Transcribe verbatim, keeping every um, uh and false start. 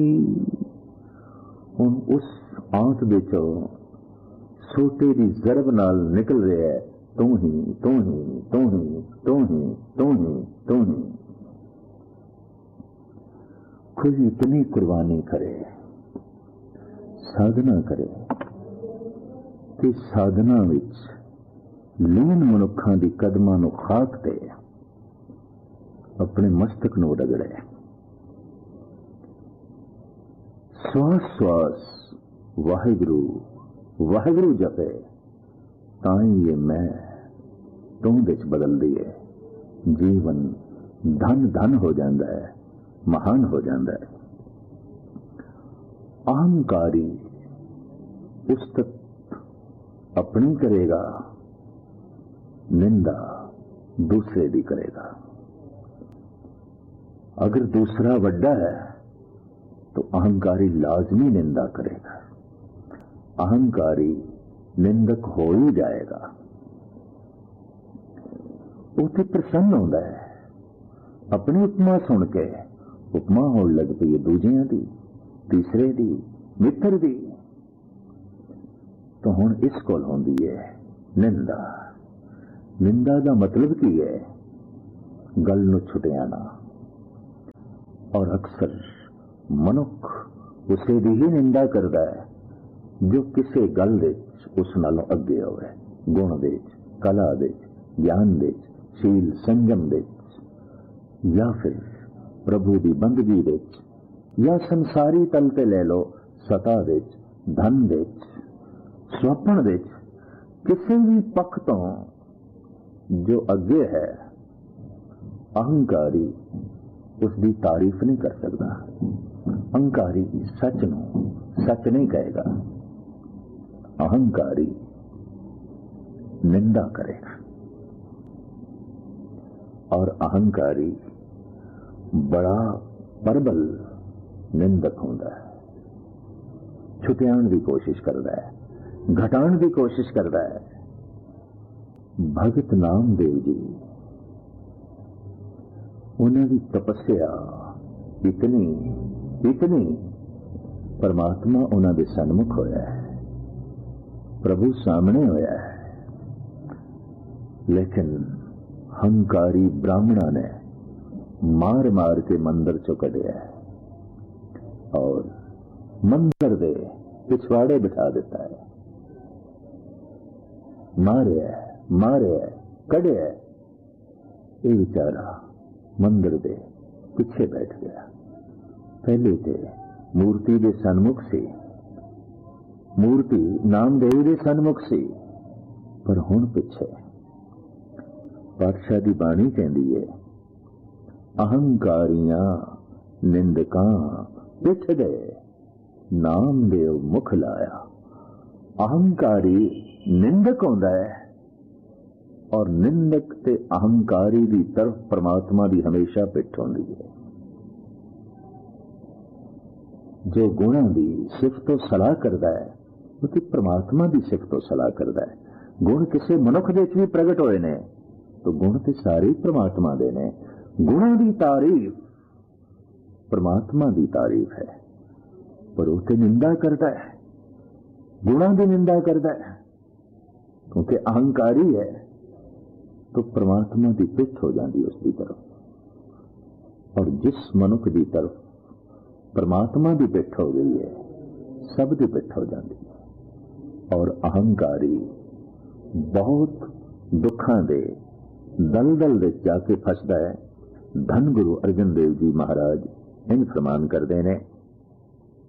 ਹੁਣ ਉਸ ਆਂਤ ਵਿੱਚੋਂ ਸੋਟੇ ਦੀ ਜ਼ਰਬ ਨਾਲ ਨਿਕਲ ਰਿਹਾ ਹੈ, ਤੂੰ ਹੀ ਤੂੰ ਹੀ ਤੂੰ ਹੀ ਤੂੰ ਹੀ ਤੂੰ ਹੀ ਤੂੰ ਹੀ। ਕੋਈ ਇਤਨੀ ਕੁਰਬਾਨੀ ਕਰੇ, ਸਾਧਨਾ ਕਰੇ ਤੇ ਸਾਧਨਾ ਵਿੱਚ ਲੀਨ ਮਨੁੱਖਾਂ ਦੀ ਕਦਮਾਂ ਨੂੰ ਖਾਕ ਤੇ ਆਪਣੇ ਮਸਤਕ ਨੂੰ ਰਗੜੇ, ਸਵਾਸ ਸਵਾਸ ਵਾਹਿਗੁਰੂ ਵਾਹਿਗੁਰੂ ਜਪੇ, ਤਾਂ ਹੀ ਇਹ ਮੈਂ ਤੂੰ ਵਿੱਚ ਬਦਲਦੀ ਹੈ। ਜੀਵਨ ਧਨ ਧਨ ਹੋ ਜਾਂਦਾ ਹੈ, ਮਹਾਨ ਹੋ ਜਾਂਦਾ ਹੈ। ਅਹੰਕਾਰੀ ਉਸਤਤ अपनी करेगा, निंदा दूसरे दी करेगा। अगर दूसरा वड्डा है तो अहंकारी लाजमी निंदा करेगा, अहंकारी निंदक हो ही जाएगा। उसे प्रसन्न होता है, अपनी उपमा सुन के उपमा होने लग पई दूजियां दी, तीसरे दी, मित्र दी। तो हुण इस कोल होंदी है निंदा। निंदा का मतलब की है? गल नूं छुटियाना। और अक्सर मनुख उसे दी ही निंदा करता है जो किसी गल विच उस नालों अगे होवे, गुण विच, कला विच, ज्ञान विच, शील संयम विच, या फिर प्रभु की बंदगी विच, या संसारी तल ते ले लो सता विच, धन विच, स्वपन विच, किसी भी पक्ष तो जो अगे है, अहंकारी उसकी तारीफ नहीं कर सकता। अहंकारी सच नूं सच नहीं कहेगा, अहंकारी निंदा करेगा। और अहंकारी बड़ा प्रबल निंदक होता है, छुटियाण की कोशिश करता है, घटाण की कोशिश करता है। भगत नामदेव जी, उन्होंने तपस्या इतनी इतनी परमात्मा उन्होंने सन्मुख होया है, प्रभु सामने होया है, लेकिन हंकारी ब्राह्मणा ने मार मार के मंदिर चो कढ़िया है और मंदिर दे पिछवाड़े बिठा देता है। मारे मारे कड़े, ये बेचारा मंदिर दे पिछे बैठ गया। पहले ते मूर्ति दे सन्मुख सी, मूर्ति नामदेव दे सन्मुख सी, पर हुण पिछे। पातशाह दी बाणी कहंदी है, अहंकारियां निंदकां पिछ गए, नामदेव मुख लाया। अहंकारी निंदक होता है और निंदक ते अहंकारी की तरफ परमात्मा की हमेशा पिठ होती है। जो गुणों की सिफतो सलाह करता है वो तो परमात्मा की सिफतो सलाह करता है। गुण किसी मनुख दे भी प्रगट होए ने तो गुण तो सारे परमात्मा दे ने। गुणों की तारीफ परमात्मा की तारीफ है, पर वो तो निंदा करता है, गुणों की निंदा करता है, क्योंकि अहंकारी है तो परमात्मा की पिठ हो जाती उसकी तरफ। और जिस मनुख की तरफ परमात्मा की पिठ हो गई है, सब की पिठ हो जाती है। और अहंकारी बहुत दुखों के दलदल में जाके फसदा है। धन गुरु अर्जन देव जी महाराज इन फरमान करते हैं,